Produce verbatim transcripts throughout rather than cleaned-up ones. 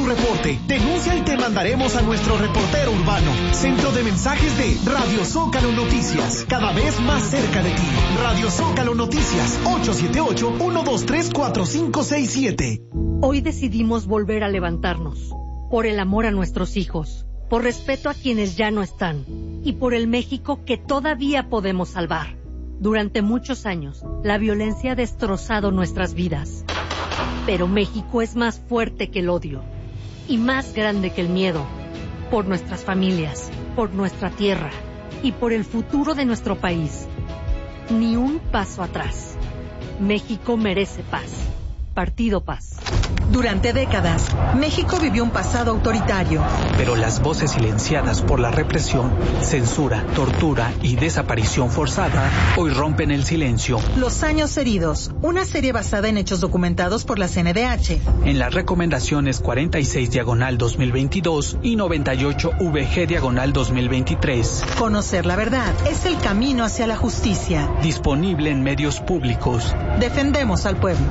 tu reporte. Denuncia y te mandaremos a nuestro reportero urbano. Centro de mensajes de Radio Zócalo Noticias. Cada vez más cerca de ti. Radio Zócalo Noticias. ocho siete ocho, uno dos tres, cuatro cinco seis siete. Hoy decidimos volver a levantarnos. Por el amor a nuestros hijos. Por respeto a quienes ya no están. Y por el México que todavía podemos salvar. Durante muchos años, la violencia ha destrozado nuestras vidas. Pero México es más fuerte que el odio. Y más grande que el miedo. Por nuestras familias, por nuestra tierra y por el futuro de nuestro país. Ni un paso atrás. México merece paz. Partido Paz. Durante décadas, México vivió un pasado autoritario. Pero las voces silenciadas por la represión, censura, tortura y desaparición forzada hoy rompen el silencio. Los años heridos, una serie basada en hechos documentados por la C N D H. En las recomendaciones cuarenta y seis diagonal dos mil veintidós y noventa y ocho V G diagonal dos mil veintitrés. Conocer la verdad es el camino hacia la justicia. Disponible en medios públicos. Defendemos al pueblo.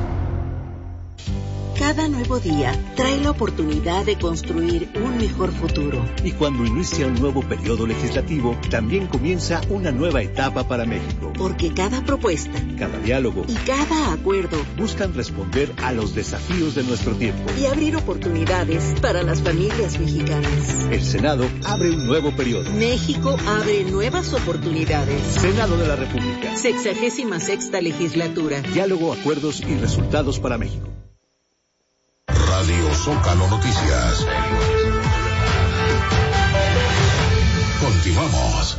Cada nuevo día trae la oportunidad de construir un mejor futuro. Y cuando inicia un nuevo periodo legislativo, también comienza una nueva etapa para México. Porque cada propuesta, cada diálogo y cada acuerdo buscan responder a los desafíos de nuestro tiempo y abrir oportunidades para las familias mexicanas. El Senado abre un nuevo periodo. México abre nuevas oportunidades. Senado de la República. Sexagésima sexta legislatura. Diálogo, acuerdos y resultados para México. Radio Zócalo Noticias. Continuamos.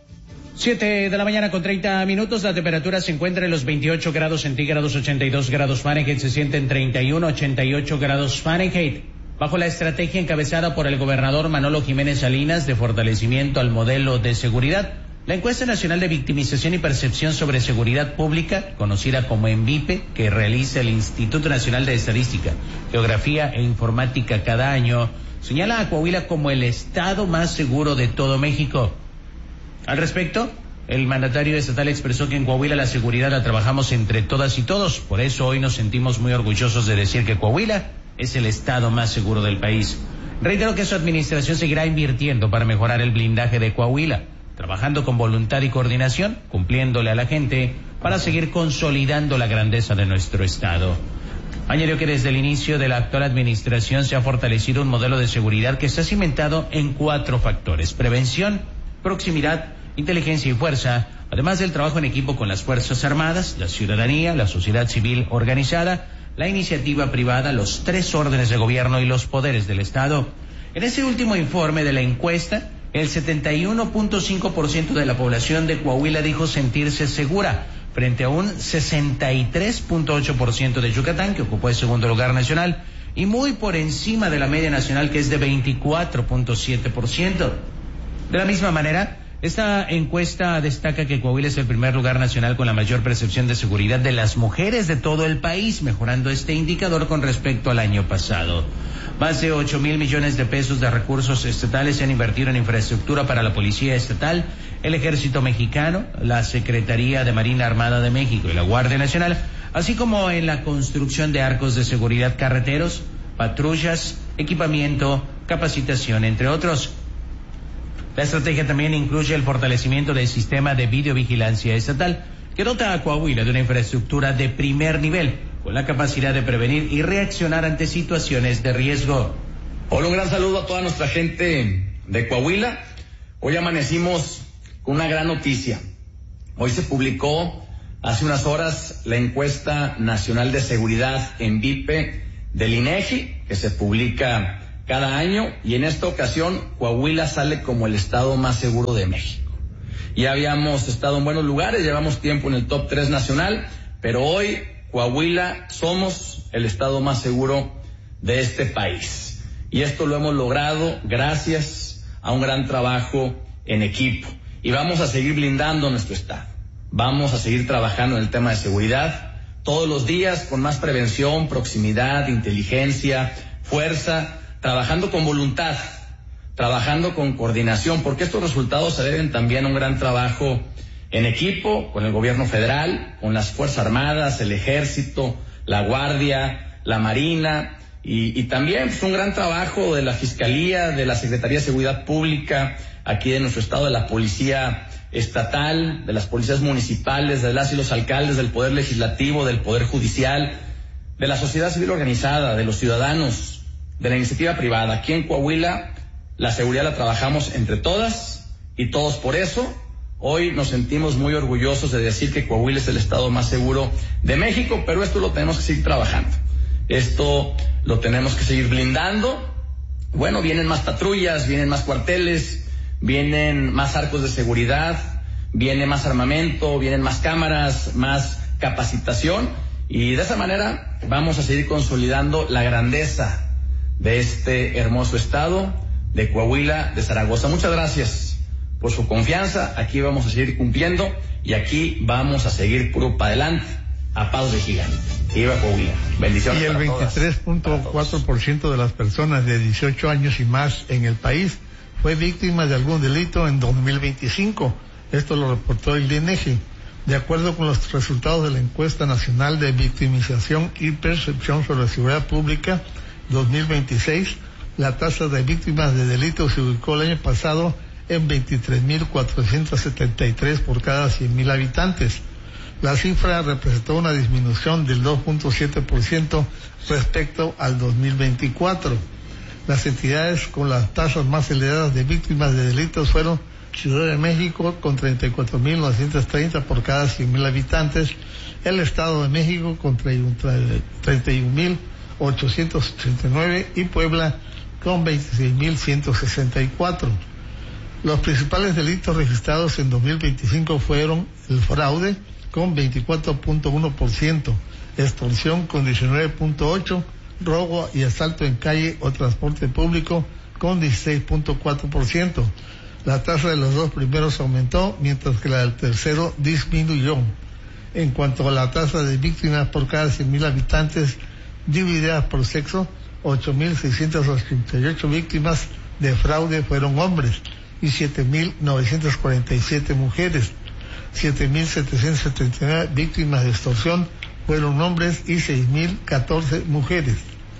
Siete de la mañana con treinta minutos, la temperatura se encuentra en los veintiocho grados centígrados, ochenta y dos grados Fahrenheit, se siente en treinta y uno, ochenta y ocho grados Fahrenheit. Bajo la estrategia encabezada por el gobernador Manolo Jiménez Salinas de fortalecimiento al modelo de seguridad, la encuesta nacional de victimización y percepción sobre seguridad pública, conocida como ENVIPE, que realiza el Instituto Nacional de Estadística, Geografía e Informática cada año, señala a Coahuila como el estado más seguro de todo México. Al respecto, el mandatario estatal expresó que en Coahuila la seguridad la trabajamos entre todas y todos, por eso hoy nos sentimos muy orgullosos de decir que Coahuila es el estado más seguro del país. Reitero que su administración seguirá invirtiendo para mejorar el blindaje de Coahuila, trabajando con voluntad y coordinación, cumpliéndole a la gente para seguir consolidando la grandeza de nuestro estado. Añadió que desde el inicio de la actual administración se ha fortalecido un modelo de seguridad que está cimentado en cuatro factores: prevención, proximidad, inteligencia y fuerza, además del trabajo en equipo con las Fuerzas Armadas, la ciudadanía, la sociedad civil organizada, la iniciativa privada, los tres órdenes de gobierno y los poderes del Estado. En ese último informe de la encuesta, el setenta y uno punto cinco por ciento de la población de Coahuila dijo sentirse segura, frente a un sesenta y tres punto ocho por ciento de Yucatán, que ocupó el segundo lugar nacional, y muy por encima de la media nacional, que es de veinticuatro punto siete por ciento. De la misma manera, esta encuesta destaca que Coahuila es el primer lugar nacional con la mayor percepción de seguridad de las mujeres de todo el país, mejorando este indicador con respecto al año pasado. Más de ocho mil millones de pesos de recursos estatales se han invertido en infraestructura para la Policía Estatal, el Ejército Mexicano, la Secretaría de Marina Armada de México y la Guardia Nacional, así como en la construcción de arcos de seguridad carreteros, patrullas, equipamiento, capacitación, entre otros. La estrategia también incluye el fortalecimiento del sistema de videovigilancia estatal, que dota a Coahuila de una infraestructura de primer nivel, con la capacidad de prevenir y reaccionar ante situaciones de riesgo. Hola, un gran saludo a toda nuestra gente de Coahuila. Hoy amanecimos con una gran noticia. Hoy se publicó hace unas horas la encuesta nacional de seguridad ENVIPE del INEGI, que se publica cada año, y en esta ocasión Coahuila sale como el estado más seguro de México. Ya habíamos estado en buenos lugares, llevamos tiempo en el top tres nacional, pero hoy Coahuila somos el estado más seguro de este país. Y esto lo hemos logrado gracias a un gran trabajo en equipo. Y vamos a seguir blindando nuestro estado. Vamos a seguir trabajando en el tema de seguridad todos los días con más prevención, proximidad, inteligencia, fuerza, trabajando con voluntad, trabajando con coordinación, porque estos resultados se deben también a un gran trabajo en equipo con el gobierno federal, con las Fuerzas Armadas, el Ejército, la Guardia, la Marina y, y también pues, un gran trabajo de la Fiscalía, de la Secretaría de Seguridad Pública, aquí de nuestro estado, de la Policía Estatal, de las policías municipales, de las y los alcaldes, del Poder Legislativo, del Poder Judicial, de la sociedad civil organizada, de los ciudadanos, de la iniciativa privada. Aquí en Coahuila la seguridad la trabajamos entre todas y todos. Por eso hoy nos sentimos muy orgullosos de decir que Coahuila es el estado más seguro de México, pero esto lo tenemos que seguir trabajando. Esto lo tenemos que seguir blindando. Bueno, vienen más patrullas, vienen más cuarteles, vienen más arcos de seguridad, viene más armamento, vienen más cámaras, más capacitación, y de esa manera vamos a seguir consolidando la grandeza de este hermoso estado de Coahuila, de Zaragoza. Muchas gracias por su confianza. Aquí vamos a seguir cumpliendo y aquí vamos a seguir puro para adelante, a pasos de gigante. Viva Coahuila. Bendiciones. Y el veintitrés punto cuatro por ciento de las personas de dieciocho años y más en el país fue víctima de algún delito en dos mil veinticinco. Esto lo reportó el INEGI. De acuerdo con los resultados de la encuesta nacional de victimización y percepción sobre la seguridad pública dos mil veintiséis, la tasa de víctimas de delitos se ubicó el año pasado en veintitrés mil cuatrocientos setenta y tres por cada cien mil habitantes. La cifra representó una disminución del dos punto siete por ciento respecto al dos mil veinticuatro. Las entidades con las tasas más elevadas de víctimas de delitos fueron Ciudad de México con treinta y cuatro mil novecientos treinta por cada cien mil habitantes, el Estado de México con treinta y un mil ochocientos ochenta y nueve y Puebla con veintiséis mil ciento sesenta y cuatro. Los principales delitos registrados en dos mil veinticinco fueron el fraude con veinticuatro punto uno por ciento, extorsión con diecinueve punto ocho por ciento, robo y asalto en calle o transporte público con dieciséis punto cuatro por ciento. La tasa de los dos primeros aumentó, mientras que la del tercero disminuyó. En cuanto a la tasa de víctimas por cada cien mil habitantes divididas por sexo, ocho mil seiscientas ochenta y ocho víctimas de fraude fueron hombres y siete mil novecientas cuarenta y siete mujeres. siete mil setecientas setenta y nueve víctimas de extorsión fueron hombres y seis mil catorce mujeres.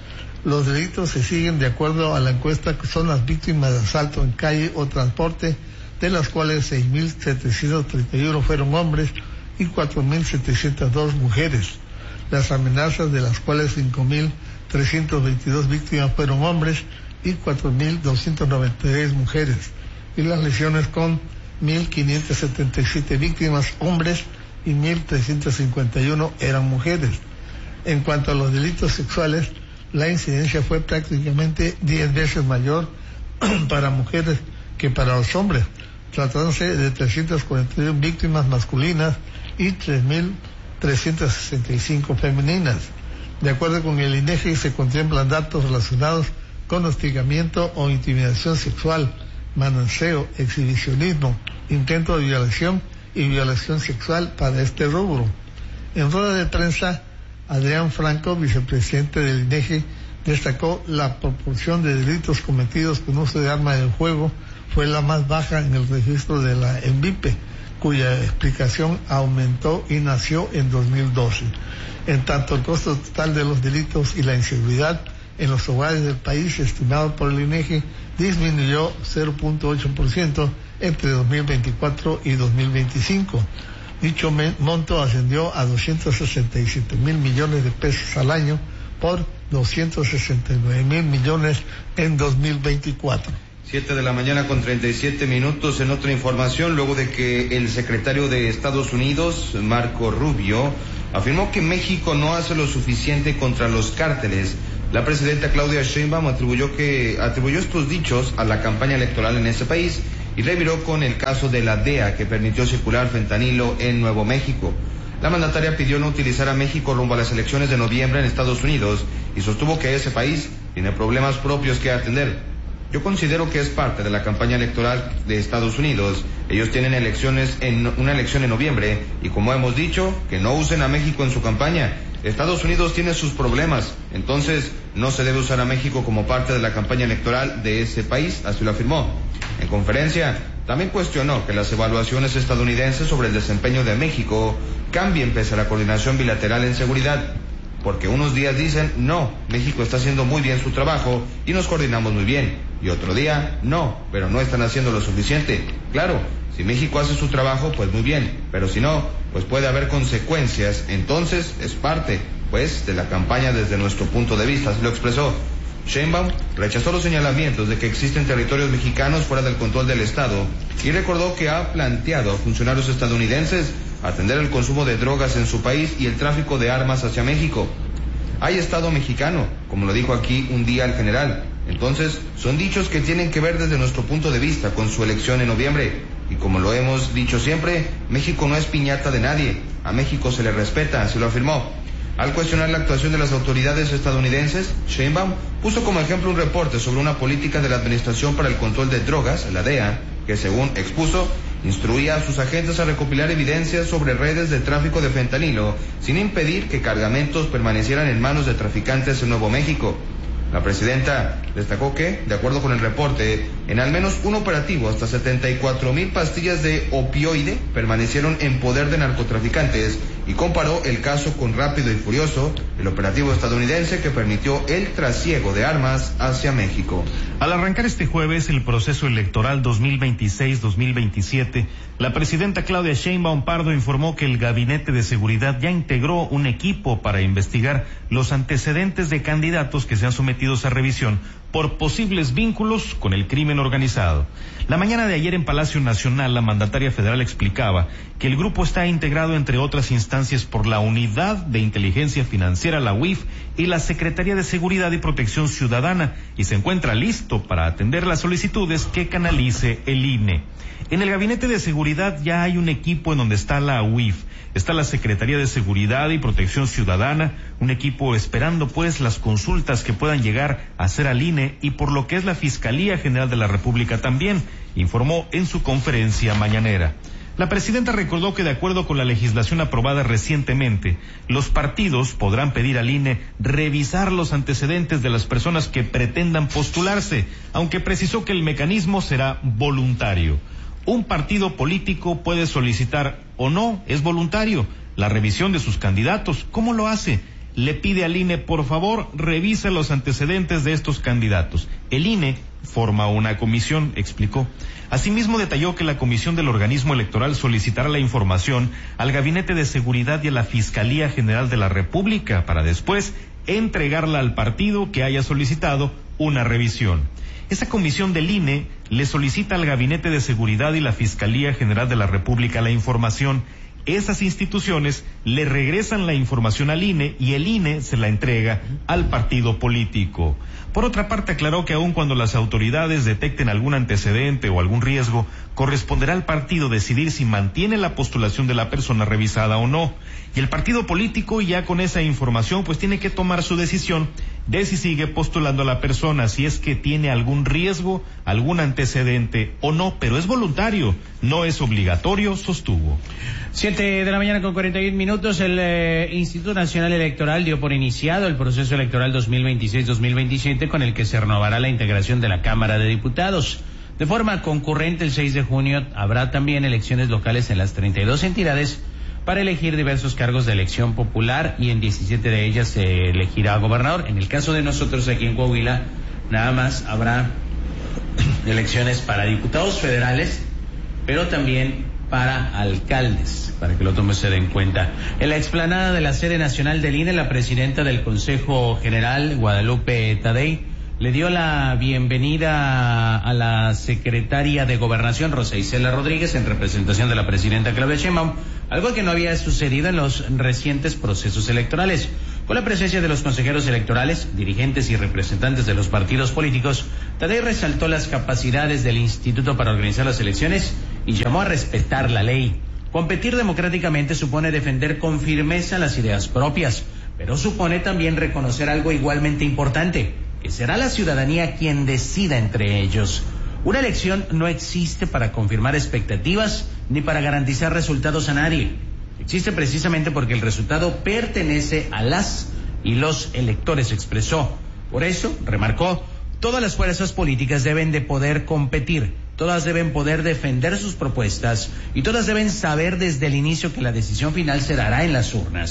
Los delitos se siguen de acuerdo a la encuesta, que son las víctimas de asalto en calle o transporte, de las cuales seis mil setecientos treinta y uno fueron hombres y cuatro mil setecientas dos mujeres. Las amenazas, de las cuales cinco mil trescientas veintidós víctimas fueron hombres y cuatro mil doscientas noventa y seis mujeres. Y las lesiones, con mil quinientas setenta y siete víctimas hombres y mil trescientas cincuenta y uno eran mujeres. En cuanto a los delitos sexuales, la incidencia fue prácticamente diez veces mayor para mujeres que para los hombres, tratándose de trescientas cuarenta y uno víctimas masculinas y tres mil trescientas sesenta y cinco femeninas. De acuerdo con el INEGI, se contemplan datos relacionados con hostigamiento o intimidación sexual, manoseо, exhibicionismo, intento de violación y violación sexual para este rubro. En rueda de prensa, Adrián Franco, vicepresidente del INEGI, destacó la proporción de delitos cometidos con uso de arma de fuego fue la más baja en el registro de la ENVIPE, cuya explicación aumentó y nació en dos mil doce. En tanto, el costo total de los delitos y la inseguridad en los hogares del país, estimado por el INEGI, disminuyó cero punto ocho por ciento entre dos mil veinticuatro y dos mil veinticinco. Dicho monto ascendió a doscientos sesenta y siete mil millones de pesos al año por doscientos sesenta y nueve mil millones en dos mil veinticuatro. Siete de la mañana con treinta y siete minutos. En otra información, luego de que el secretario de Estados Unidos, Marco Rubio, afirmó que México no hace lo suficiente contra los cárteles, la presidenta Claudia Sheinbaum atribuyó que atribuyó estos dichos a la campaña electoral en ese país y reviró con el caso de la D E A, que permitió circular fentanilo en Nuevo México. La mandataria pidió no utilizar a México rumbo a las elecciones de noviembre en Estados Unidos y sostuvo que ese país tiene problemas propios que atender. Yo considero que es parte de la campaña electoral de Estados Unidos. Ellos tienen elecciones en una elección en noviembre y, como hemos dicho, que no usen a México en su campaña. Estados Unidos tiene sus problemas, entonces no se debe usar a México como parte de la campaña electoral de ese país, así lo afirmó. En conferencia, también cuestionó que las evaluaciones estadounidenses sobre el desempeño de México cambien pese a la coordinación bilateral en seguridad. porque unos días dicen, no, México está haciendo muy bien su trabajo y nos coordinamos muy bien, y otro día, no, pero no están haciendo lo suficiente. Claro, si México hace su trabajo, pues muy bien, pero si no, pues puede haber consecuencias, entonces es parte, pues, de la campaña desde nuestro punto de vista, así lo expresó. Sheinbaum rechazó los señalamientos de que existen territorios mexicanos fuera del control del Estado y recordó que ha planteado a funcionarios estadounidenses atender el consumo de drogas en su país y el tráfico de armas hacia México. Hay Estado mexicano, como lo dijo aquí un día el general. Entonces, son dichos que tienen que ver desde nuestro punto de vista con su elección en noviembre. Y como lo hemos dicho siempre, México no es piñata de nadie. A México se le respeta, así lo afirmó. Al cuestionar la actuación de las autoridades estadounidenses, Sheinbaum puso como ejemplo un reporte sobre una política de la Administración para el Control de Drogas, la D E A, que según expuso, instruía a sus agentes a recopilar evidencias sobre redes de tráfico de fentanilo, sin impedir que cargamentos permanecieran en manos de traficantes en Nuevo México. La presidenta destacó que, de acuerdo con el reporte, en al menos un operativo hasta setenta y cuatro mil pastillas de opioide permanecieron en poder de narcotraficantes y comparó el caso con Rápido y Furioso, el operativo estadounidense que permitió el trasiego de armas hacia México. Al arrancar este jueves el proceso electoral dos mil veintiséis dos mil veintisiete, la presidenta Claudia Sheinbaum Pardo informó que el Gabinete de Seguridad ya integró un equipo para investigar los antecedentes de candidatos que sean sometidos a revisión por posibles vínculos con el crimen organizado. La mañana de ayer en Palacio Nacional, la mandataria federal explicaba que el grupo está integrado, entre otras instancias, por la Unidad de Inteligencia Financiera, la U I F, y la Secretaría de Seguridad y Protección Ciudadana, y se encuentra listo para atender las solicitudes que canalice el I N E. En el Gabinete de Seguridad ya hay un equipo en donde está la U I F, está la Secretaría de Seguridad y Protección Ciudadana, un equipo esperando pues las consultas que puedan llegar a hacer al I N E, y por lo que es la Fiscalía General de la República también, informó en su conferencia mañanera. La presidenta recordó que de acuerdo con la legislación aprobada recientemente, los partidos podrán pedir al I N E revisar los antecedentes de las personas que pretendan postularse, aunque precisó que el mecanismo será voluntario. Un partido político puede solicitar o no, es voluntario, la revisión de sus candidatos. ¿Cómo lo hace? Le pide al I N E, por favor, revise los antecedentes de estos candidatos. El I N E forma una comisión, explicó. Asimismo, detalló que la comisión del organismo electoral solicitará la información al Gabinete de Seguridad y a la Fiscalía General de la República para después entregarla al partido que haya solicitado una revisión. Esa comisión del I N E le solicita al Gabinete de Seguridad y la Fiscalía General de la República la información. Esas instituciones le regresan la información al I N E y el I N E se la entrega al partido político. Por otra parte, aclaró que aun cuando las autoridades detecten algún antecedente o algún riesgo, corresponderá al partido decidir si mantiene la postulación de la persona revisada o no. Y el partido político, ya con esa información, pues tiene que tomar su decisión de si sigue postulando a la persona, si es que tiene algún riesgo, algún antecedente o no, pero es voluntario, no es obligatorio, sostuvo. Siete de la mañana con cuarenta y un minutos, el eh, Instituto Nacional Electoral dio por iniciado el proceso electoral dos mil veintiséis dos mil veintisiete, con el que se renovará la integración de la Cámara de Diputados. De forma concurrente, el seis de junio habrá también elecciones locales en las treinta y dos entidades para elegir diversos cargos de elección popular, y en diecisiete de ellas se elegirá gobernador. En el caso de nosotros aquí en Coahuila, nada más habrá elecciones para diputados federales, pero también para alcaldes, para que lo tome usted en cuenta. En la explanada de la sede nacional del I N E, la presidenta del Consejo General, Guadalupe Tadei, le dio la bienvenida a la secretaria de Gobernación, Rosa Isela Rodríguez, en representación de la presidenta Claudia Sheinbaum, algo que no había sucedido en los recientes procesos electorales. Con la presencia de los consejeros electorales, dirigentes y representantes de los partidos políticos, Tadei resaltó las capacidades del instituto para organizar las elecciones y llamó a respetar la ley. Competir democráticamente supone defender con firmeza las ideas propias, pero supone también reconocer algo igualmente importante, que será la ciudadanía quien decida entre ellos. Una elección no existe para confirmar expectativas ni para garantizar resultados a nadie. Existe precisamente porque el resultado pertenece a las y los electores, expresó. Por eso, remarcó, todas las fuerzas políticas deben de poder competir, todas deben poder defender sus propuestas y todas deben saber desde el inicio que la decisión final se dará en las urnas.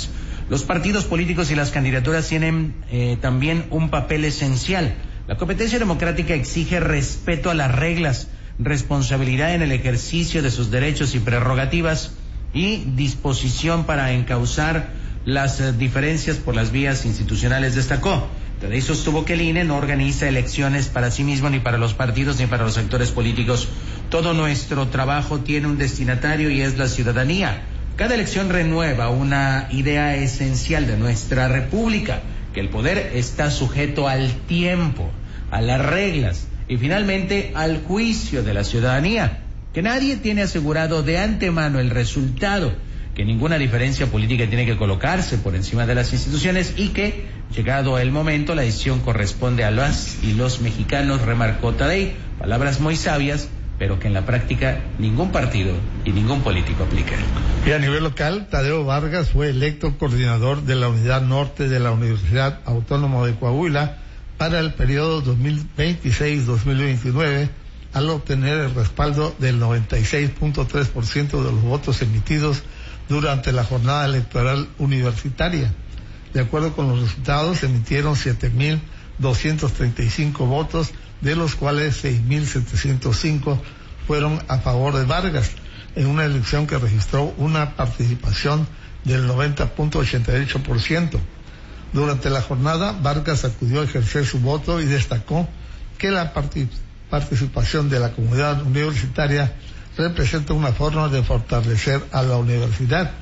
Los partidos políticos y las candidaturas tienen eh, también un papel esencial. La competencia democrática exige respeto a las reglas, responsabilidad en el ejercicio de sus derechos y prerrogativas y disposición para encauzar las eh, diferencias por las vías institucionales, destacó. De ahí sostuvo que el I N E no organiza elecciones para sí mismo, ni para los partidos, ni para los sectores políticos. Todo nuestro trabajo tiene un destinatario y es la ciudadanía. Cada elección renueva una idea esencial de nuestra república, que el poder está sujeto al tiempo, a las reglas y finalmente al juicio de la ciudadanía, que nadie tiene asegurado de antemano el resultado, que ninguna diferencia política tiene que colocarse por encima de las instituciones y que, llegado el momento, la decisión corresponde a las y los mexicanos, remarcó Tadei. Palabras muy sabias, pero que en la práctica ningún partido y ningún político aplica. Y a nivel local, Tadeo Vargas fue electo coordinador de la Unidad Norte de la Universidad Autónoma de Coahuila para el periodo dos mil veintiséis dos mil veintinueve, al obtener el respaldo del noventa y seis punto tres por ciento de los votos emitidos durante la jornada electoral universitaria. De acuerdo con los resultados, se emitieron siete mil doscientos treinta y cinco votos, de los cuales seis mil setecientos cinco fueron a favor de Vargas, en una elección que registró una participación del noventa punto ochenta y ocho por ciento. Durante la jornada, Vargas acudió a ejercer su voto y destacó que la participación de la comunidad universitaria representa una forma de fortalecer a la universidad.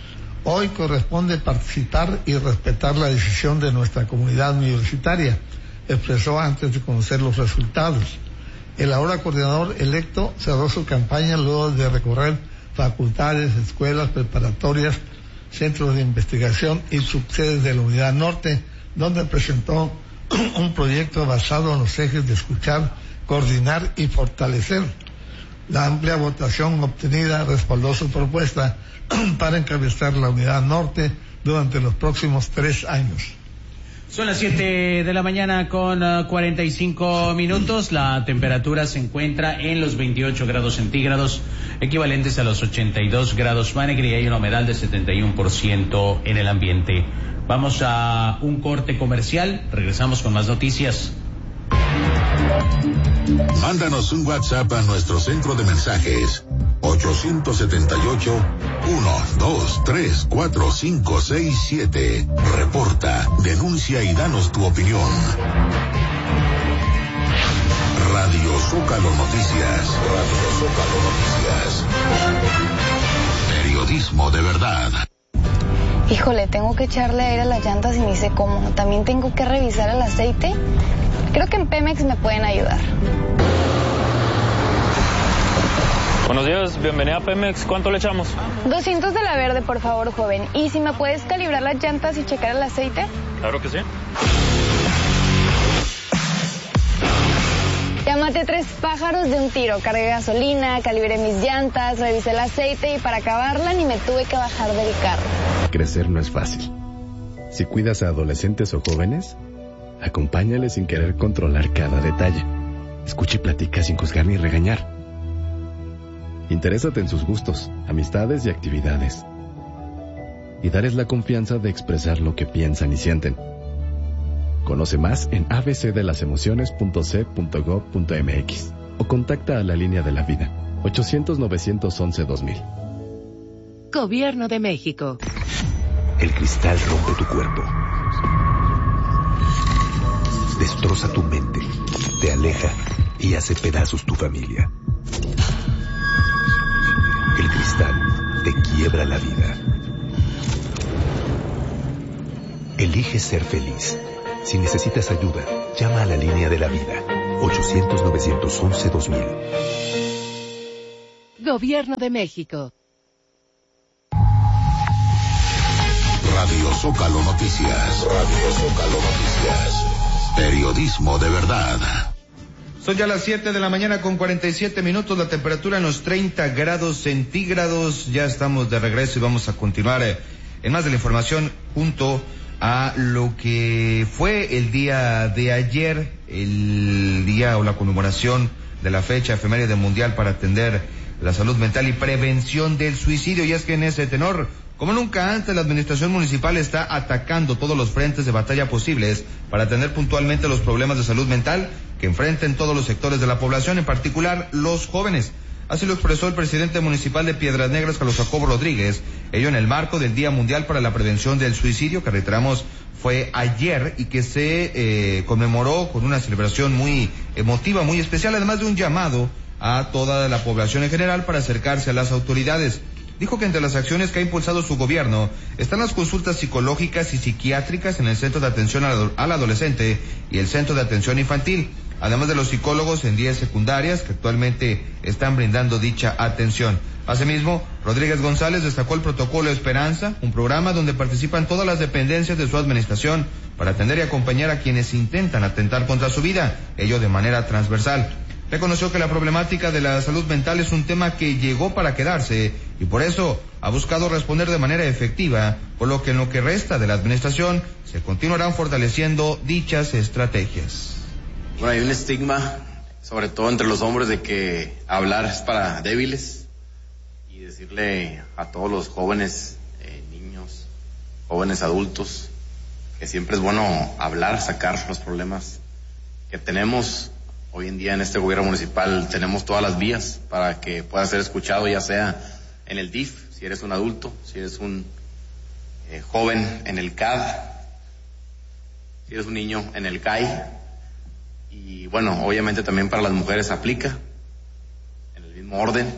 Hoy corresponde participar y respetar la decisión de nuestra comunidad universitaria, expresó antes de conocer los resultados. El ahora coordinador electo cerró su campaña luego de recorrer facultades, escuelas preparatorias, centros de investigación y subsedes de la Unidad Norte, donde presentó un proyecto basado en los ejes de escuchar, coordinar y fortalecer. La amplia votación obtenida respaldó su propuesta para encabezar la Unidad Norte durante los próximos tres años. Son las siete de la mañana con uh, cuarenta y cinco minutos. La temperatura se encuentra en los veintiocho grados centígrados, equivalentes a los ochenta y dos grados Fahrenheit, y hay una humedad de setenta y uno por ciento en el ambiente. Vamos a un corte comercial. Regresamos con más noticias. Mándanos un WhatsApp a nuestro centro de mensajes ocho siete ocho, uno dos tres cuatro cinco seis siete. Reporta, denuncia y danos tu opinión. Radio Zócalo Noticias. Radio Zócalo Noticias. Periodismo de verdad. Híjole, tengo que echarle aire a las llantas y ni sé cómo. También tengo que revisar el aceite. Creo que en Pemex me pueden ayudar. Buenos días, bienvenida a Pemex. ¿Cuánto le echamos? doscientos de la verde, por favor, joven. ¿Y si me puedes calibrar las llantas y checar el aceite? Claro que sí. Ya maté tres pájaros de un tiro. Cargué gasolina, calibré mis llantas, revisé el aceite y para acabarla ni me tuve que bajar del carro. Crecer no es fácil. Si cuidas a adolescentes o jóvenes, acompáñales sin querer controlar cada detalle. Escucha y platica sin juzgar ni regañar. Interésate en sus gustos, amistades y actividades. Y darles la confianza de expresar lo que piensan y sienten. Conoce más en a b c de las emociones punto c punto gov punto m x o contacta a la línea de la vida ochocientos novecientos once dos mil. Gobierno de México. El cristal rompe tu cuerpo. Destroza tu mente, te aleja y hace pedazos tu familia. El cristal te quiebra la vida. Elige ser feliz. Si necesitas ayuda, llama a la línea de la vida ochocientos novecientos once dos mil. Gobierno de México. Radio Zócalo Noticias. Radio Zócalo Noticias. Periodismo de verdad. Son ya las siete de la mañana con cuarenta y siete minutos, la temperatura en los treinta grados centígrados. Ya estamos de regreso y vamos a continuar eh, en más de la información junto a lo que fue el día de ayer, el día o la conmemoración de la fecha efeméride mundial para atender la salud mental y prevención del suicidio. Y es que en ese tenor Como nunca antes, la administración municipal está atacando todos los frentes de batalla posibles para atender puntualmente los problemas de salud mental que enfrenten todos los sectores de la población, en particular los jóvenes. Así lo expresó el presidente municipal de Piedras Negras, Carlos Jacobo Rodríguez, ello en el marco del Día Mundial para la Prevención del Suicidio, que reiteramos fue ayer y que se eh, conmemoró con una celebración muy emotiva, muy especial, además de un llamado a toda la población en general para acercarse a las autoridades. Dijo que entre las acciones que ha impulsado su gobierno están las consultas psicológicas y psiquiátricas en el Centro de Atención al Adolescente y el Centro de Atención Infantil, además de los psicólogos en diez secundarias que actualmente están brindando dicha atención. Asimismo, Rodríguez González destacó el protocolo Esperanza, un programa donde participan todas las dependencias de su administración para atender y acompañar a quienes intentan atentar contra su vida, ello de manera transversal. Reconoció que la problemática de la salud mental es un tema que llegó para quedarse y por eso ha buscado responder de manera efectiva, por lo que en lo que resta de la administración se continuarán fortaleciendo dichas estrategias. Bueno, hay un estigma, sobre todo entre los hombres, de que hablar es para débiles, y decirle a todos los jóvenes, eh, niños, jóvenes adultos, que siempre es bueno hablar, sacar los problemas que tenemos. Hoy en día en este gobierno municipal tenemos todas las vías para que pueda ser escuchado, ya sea en el D I F, si eres un adulto, si eres un eh, joven en el C A D, si eres un niño en el C A I. Y bueno, obviamente también para las mujeres aplica en el mismo orden.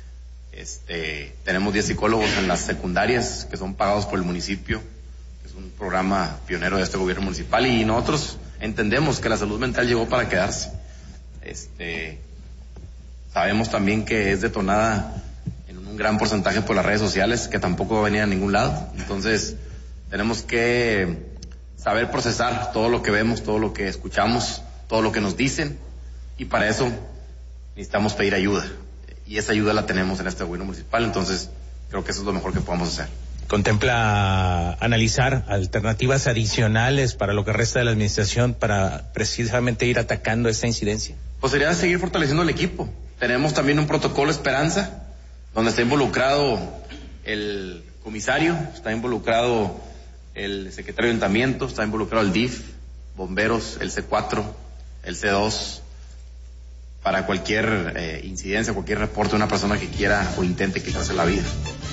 Este, tenemos diez psicólogos en las secundarias que son pagados por el municipio, que es un programa pionero de este gobierno municipal, y nosotros entendemos que la salud mental llegó para quedarse. Este, sabemos también que es detonada en un gran porcentaje por las redes sociales, que tampoco va a venir a ningún lado. Entonces, tenemos que saber procesar todo lo que vemos, todo lo que escuchamos, todo lo que nos dicen, y para eso necesitamos pedir ayuda, y esa ayuda la tenemos en este gobierno municipal. Entonces creo que eso es lo mejor que podemos hacer. ¿Contempla analizar alternativas adicionales para lo que resta de la administración para precisamente ir atacando esta incidencia? Pues sería seguir fortaleciendo el equipo. Tenemos también un protocolo Esperanza, donde está involucrado el comisario, está involucrado el secretario de Ayuntamiento, está involucrado el D I F, bomberos, el C cuatro, el C dos, para cualquier eh, incidencia, cualquier reporte de una persona que quiera o intente quitarse la vida.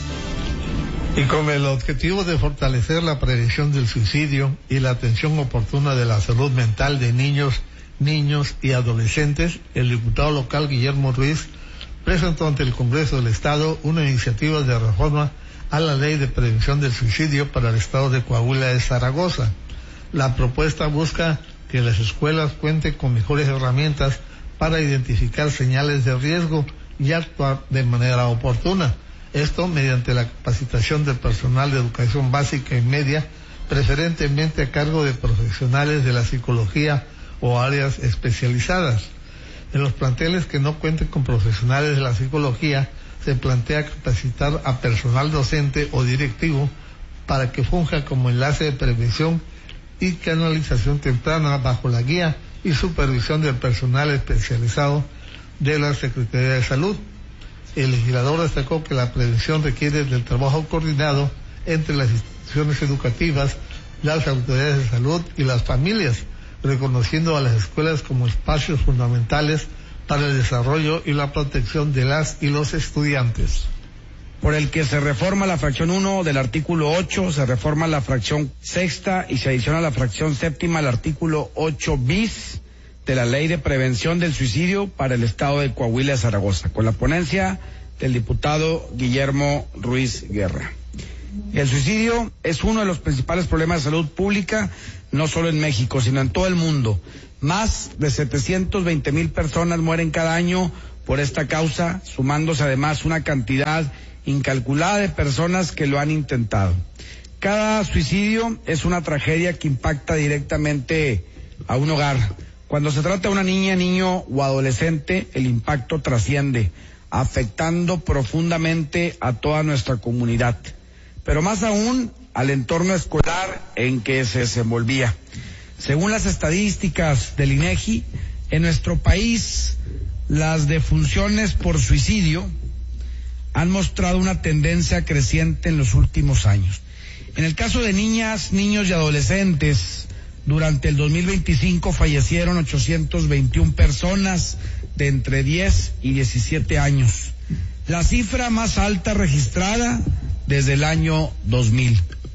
Y con el objetivo de fortalecer la prevención del suicidio y la atención oportuna de la salud mental de niños, niños y adolescentes, el diputado local Guillermo Ruiz presentó ante el Congreso del Estado una iniciativa de reforma a la Ley de Prevención del Suicidio para el Estado de Coahuila de Zaragoza. La propuesta busca que las escuelas cuenten con mejores herramientas para identificar señales de riesgo y actuar de manera oportuna. Esto mediante la capacitación del personal de educación básica y media, preferentemente a cargo de profesionales de la psicología o áreas especializadas. En los planteles que no cuenten con profesionales de la psicología, se plantea capacitar a personal docente o directivo para que funja como enlace de prevención y canalización temprana bajo la guía y supervisión del personal especializado de la Secretaría de Salud. El legislador destacó que la prevención requiere del trabajo coordinado entre las instituciones educativas, las autoridades de salud y las familias, reconociendo a las escuelas como espacios fundamentales para el desarrollo y la protección de las y los estudiantes. Por el que se reforma la fracción uno del artículo ocho, se reforma la fracción sexta y se adiciona la fracción séptima al artículo ocho bis de la Ley de Prevención del Suicidio para el Estado de Coahuila de Zaragoza, con la ponencia del diputado Guillermo Ruiz Guerra. El suicidio es uno de los principales problemas de salud pública, no solo en México, sino en todo el mundo. Más de setecientos veinte mil personas mueren cada año por esta causa, sumándose además una cantidad incalculada de personas que lo han intentado. Cada suicidio es una tragedia que impacta directamente a un hogar. Cuando se trata de una niña, niño o adolescente, el impacto trasciende, afectando profundamente a toda nuestra comunidad, pero más aún al entorno escolar en que se desenvolvía. Según las estadísticas del INEGI, en nuestro país las defunciones por suicidio han mostrado una tendencia creciente en los últimos años. En el caso de niñas, niños y adolescentes, durante el dos mil veinticinco fallecieron ochocientas veintiuna personas de entre diez y diecisiete años, la cifra más alta registrada desde el año dos mil.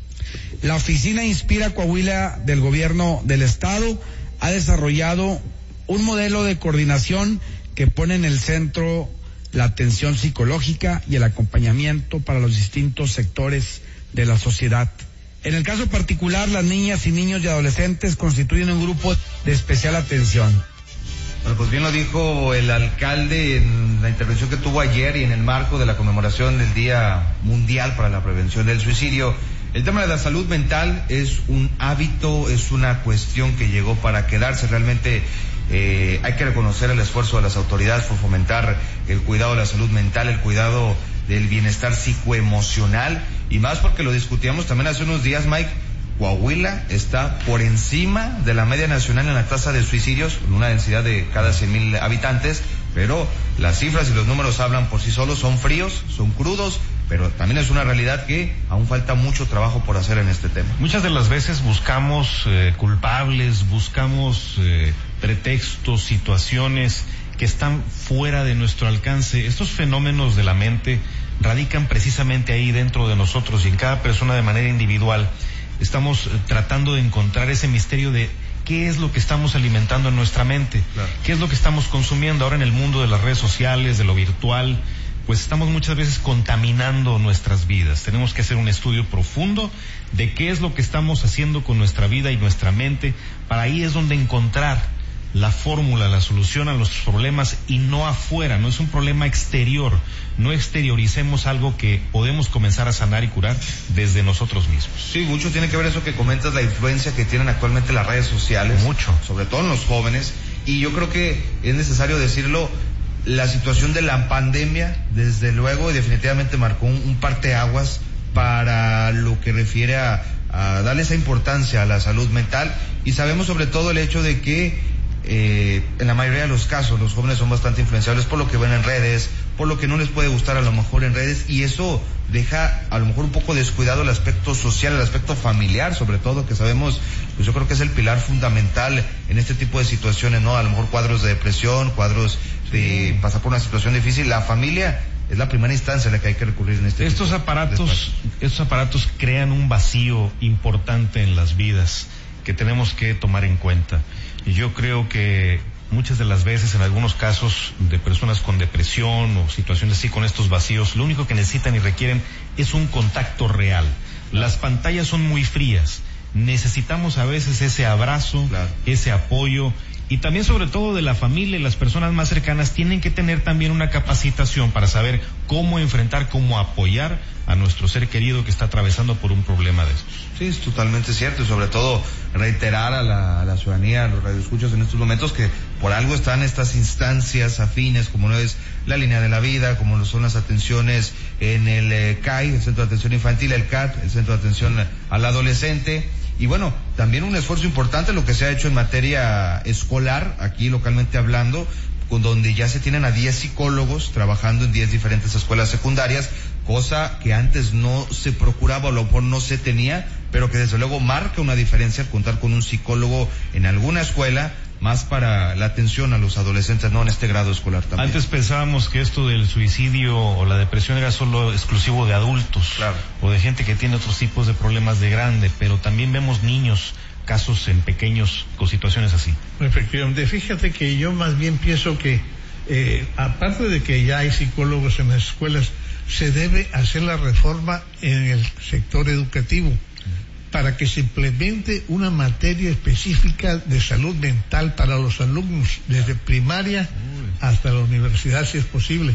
La oficina Inspira Coahuila del Gobierno del Estado ha desarrollado un modelo de coordinación que pone en el centro la atención psicológica y el acompañamiento para los distintos sectores de la sociedad. En el caso particular, las niñas y niños y adolescentes constituyen un grupo de especial atención. Bueno, pues bien lo dijo el alcalde en la intervención que tuvo ayer y en el marco de la conmemoración del Día Mundial para la Prevención del Suicidio. El tema de la salud mental es un hábito, es una cuestión que llegó para quedarse. Realmente eh, hay que reconocer el esfuerzo de las autoridades por fomentar el cuidado de la salud mental, el cuidado del bienestar psicoemocional, y más porque lo discutíamos también hace unos días, Mike. Coahuila está por encima de la media nacional en la tasa de suicidios, con una densidad de cada cien mil habitantes, pero las cifras y los números hablan por sí solos, son fríos, son crudos, pero también es una realidad que aún falta mucho trabajo por hacer en este tema. Muchas de las veces buscamos eh, culpables, buscamos eh, pretextos, situaciones que están fuera de nuestro alcance. Estos fenómenos de la mente radican precisamente ahí dentro de nosotros y en cada persona de manera individual. Estamos tratando de encontrar ese misterio de qué es lo que estamos alimentando en nuestra mente, claro. Qué es lo que estamos consumiendo ahora en el mundo de las redes sociales, de lo virtual. Pues estamos muchas veces contaminando nuestras vidas. Tenemos que hacer un estudio profundo de qué es lo que estamos haciendo con nuestra vida y nuestra mente. Para ahí es donde encontrar la fórmula, la solución a los problemas, y no afuera, no es un problema exterior. No exterioricemos algo que podemos comenzar a sanar y curar desde nosotros mismos. Sí, mucho tiene que ver eso que comentas, la influencia que tienen actualmente las redes sociales. Mucho. Sobre todo en los jóvenes. Y yo creo que es necesario decirlo, la situación de la pandemia, desde luego y definitivamente marcó un, un parteaguas para lo que refiere a, a darle esa importancia a la salud mental. Y sabemos sobre todo el hecho de que Eh, en la mayoría de los casos los jóvenes son bastante influenciables por lo que ven en redes, por lo que no les puede gustar a lo mejor en redes, y eso deja a lo mejor un poco descuidado el aspecto social, el aspecto familiar, sobre todo, que sabemos, pues yo creo que es el pilar fundamental en este tipo de situaciones, ¿no? A lo mejor cuadros de depresión, cuadros de sí. pasar por una situación difícil. La familia es la primera instancia a la que hay que recurrir en este estos tipo aparatos de estos aparatos crean un vacío importante en las vidas que tenemos que tomar en cuenta. Y yo creo que muchas de las veces, en algunos casos de personas con depresión o situaciones así, con estos vacíos, lo único que necesitan y requieren es un contacto real. Las pantallas son muy frías. Necesitamos a veces ese abrazo, claro. ese apoyo, y también sobre todo de la familia y las personas más cercanas tienen que tener también una capacitación para saber cómo enfrentar, cómo apoyar a nuestro ser querido que está atravesando por un problema de estos. Sí, es totalmente cierto, y sobre todo reiterar a la, a la ciudadanía, a los radioescuchas en estos momentos, que por algo están estas instancias afines, como no es la línea de la vida, como lo son las atenciones en el eh, C A I, el Centro de Atención Infantil, el C A T, el Centro de Atención al Adolescente. Y bueno, también un esfuerzo importante lo que se ha hecho en materia escolar, aquí localmente hablando, con donde ya se tienen a diez psicólogos trabajando en diez diferentes escuelas secundarias, cosa que antes no se procuraba o a lo mejor no se tenía, pero que desde luego marca una diferencia al contar con un psicólogo en alguna escuela, más para la atención a los adolescentes, no en este grado escolar también. Antes pensábamos que esto del suicidio o la depresión era solo exclusivo de adultos, claro. o de gente que tiene otros tipos de problemas de grande, pero también vemos niños, casos en pequeños con situaciones así. Efectivamente, fíjate que yo más bien pienso que eh, aparte de que ya hay psicólogos en las escuelas, se debe hacer la reforma en el sector educativo para que se implemente una materia específica de salud mental para los alumnos, desde primaria hasta la universidad, si es posible.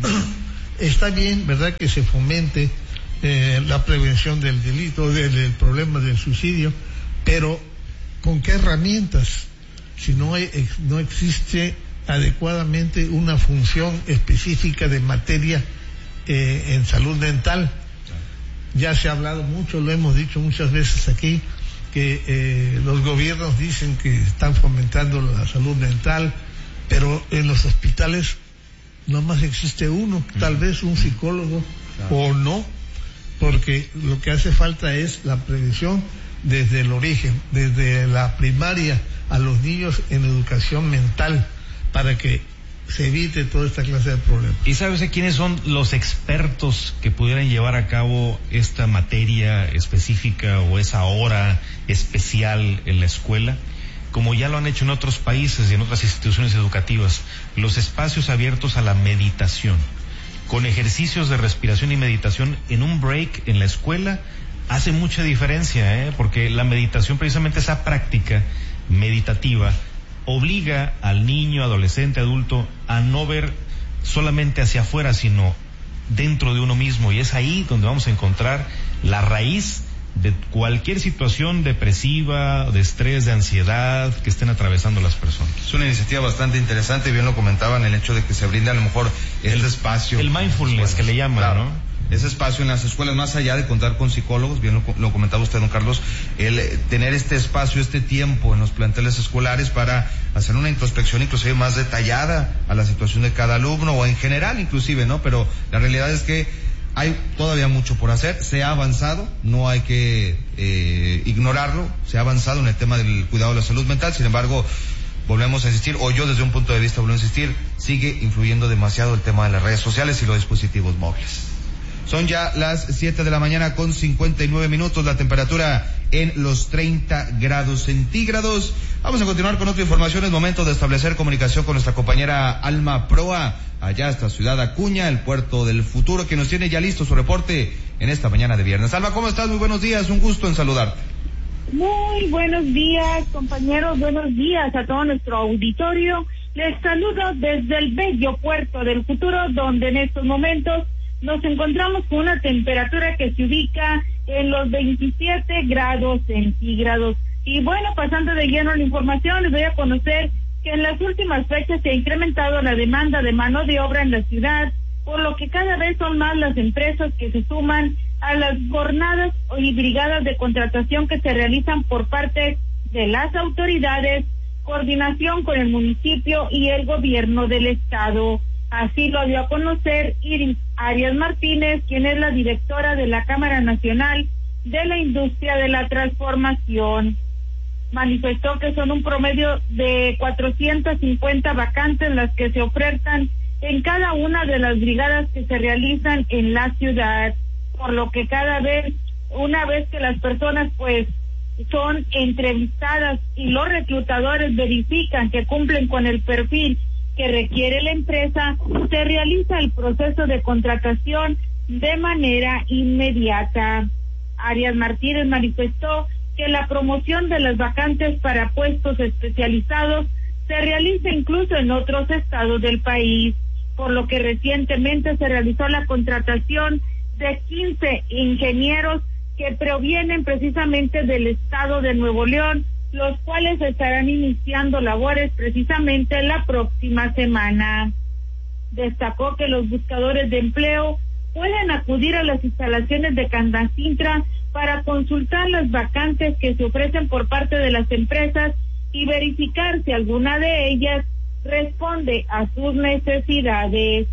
Sí. Está bien, ¿verdad?, que se fomente eh, la prevención del delito, del, del problema del suicidio, pero ¿con qué herramientas? Si no, hay, no existe adecuadamente una función específica de materia eh, en salud mental. Ya se ha hablado mucho, lo hemos dicho muchas veces aquí, que eh, los gobiernos dicen que están fomentando la salud mental, pero en los hospitales nomás existe uno, tal vez un psicólogo o no, porque lo que hace falta es la prevención desde el origen, desde la primaria a los niños en educación mental, para que se evite toda esta clase de problemas. ¿Y sabes quiénes son los expertos que pudieran llevar a cabo esta materia específica o esa hora especial en la escuela? Como ya lo han hecho en otros países y en otras instituciones educativas, los espacios abiertos a la meditación, con ejercicios de respiración y meditación en un break en la escuela, hace mucha diferencia, ¿eh? Porque la meditación, precisamente esa práctica meditativa, obliga al niño, adolescente, adulto a no ver solamente hacia afuera, sino dentro de uno mismo, y es ahí donde vamos a encontrar la raíz de cualquier situación depresiva, de estrés, de ansiedad que estén atravesando las personas. Es una iniciativa bastante interesante, bien lo comentaban, el hecho de que se brinda a lo mejor este el, espacio. El mindfulness que le llaman, claro, ¿no? Ese espacio en las escuelas, más allá de contar con psicólogos, bien lo, lo comentaba usted, don Carlos, el eh, tener este espacio, este tiempo en los planteles escolares para hacer una introspección inclusive más detallada a la situación de cada alumno o en general inclusive, ¿no? Pero la realidad es que hay todavía mucho por hacer, se ha avanzado, no hay que eh, ignorarlo, se ha avanzado en el tema del cuidado de la salud mental, sin embargo, volvemos a insistir, o yo desde un punto de vista vuelvo a insistir, sigue influyendo demasiado el tema de las redes sociales y los dispositivos móviles. Son ya las siete de la mañana con cincuenta y nueve minutos, la temperatura en los treinta grados centígrados. Vamos a continuar con otra información. Es momento de establecer comunicación con nuestra compañera Alma Proa, allá hasta Ciudad Acuña, el puerto del futuro, que nos tiene ya listo su reporte en esta mañana de viernes. Alma, ¿cómo estás? Muy buenos días, un gusto en saludarte. Muy buenos días, compañeros, buenos días a todo nuestro auditorio. Les saludo desde el bello puerto del futuro, donde en estos momentos nos encontramos con una temperatura que se ubica en los veintisiete grados centígrados. Y bueno, pasando de lleno a la información, les voy a conocer que en las últimas fechas se ha incrementado la demanda de mano de obra en la ciudad, por lo que cada vez son más las empresas que se suman a las jornadas y brigadas de contratación que se realizan por parte de las autoridades, coordinación con el municipio y el gobierno del estado. Así lo dio a conocer Iris Arias Martínez, quien es la directora de la Cámara Nacional de la Industria de la Transformación. Manifestó que son un promedio de cuatrocientas cincuenta vacantes las que se ofertan en cada una de las brigadas que se realizan en la ciudad, por lo que cada vez, una vez que las personas pues son entrevistadas y los reclutadores verifican que cumplen con el perfil que requiere la empresa, se realiza el proceso de contratación de manera inmediata. Arias Martínez manifestó que la promoción de las vacantes para puestos especializados se realiza incluso en otros estados del país, por lo que recientemente se realizó la contratación de quince ingenieros que provienen precisamente del estado de Nuevo León, los cuales estarán iniciando labores precisamente la próxima semana. Destacó que los buscadores de empleo pueden acudir a las instalaciones de Candacintra para consultar las vacantes que se ofrecen por parte de las empresas y verificar si alguna de ellas responde a sus necesidades.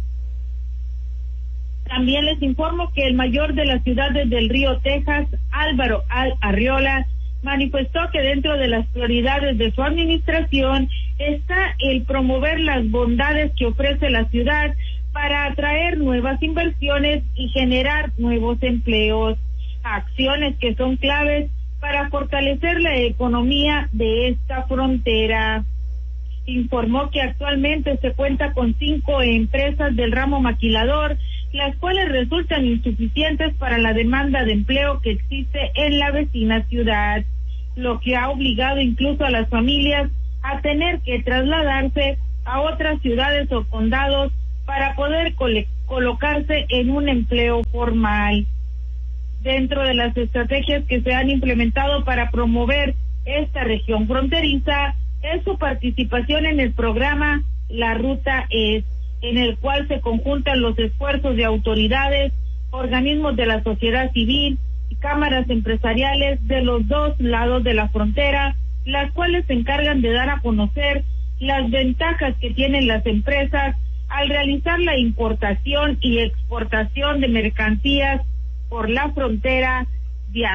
También les informo que el mayor de las ciudades del Río Texas, Álvaro Al Arriola, manifestó que dentro de las prioridades de su administración está el promover las bondades que ofrece la ciudad para atraer nuevas inversiones y generar nuevos empleos, acciones que son claves para fortalecer la economía de esta frontera. Informó que actualmente se cuenta con cinco empresas del ramo maquilador, las cuales resultan insuficientes para la demanda de empleo que existe en la vecina ciudad, lo que ha obligado incluso a las familias a tener que trasladarse a otras ciudades o condados para poder cole- colocarse en un empleo formal. Dentro de las estrategias que se han implementado para promover esta región fronteriza es su participación en el programa La Ruta Es, en el cual se conjuntan los esfuerzos de autoridades, organismos de la sociedad civil y cámaras empresariales de los dos lados de la frontera, las cuales se encargan de dar a conocer las ventajas que tienen las empresas al realizar la importación y exportación de mercancías por la frontera